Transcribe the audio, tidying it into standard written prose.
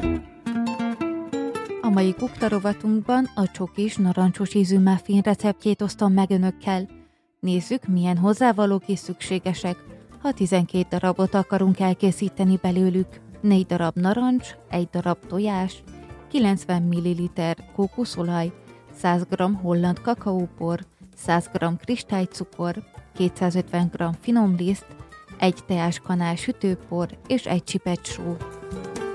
A mai Kukta rovatunkban a csokis narancsos ízű muffin receptjét osztom meg önökkel. Nézzük, milyen hozzávalók is szükségesek, ha 12 darabot akarunk elkészíteni belőlük. 4 darab narancs, 1 darab tojás, 90 ml kókuszolaj, 100 g holland kakaópor, 100 g kristálycukor, 250 g finom liszt, 1 teáskanál sütőpor és 1 csipet só.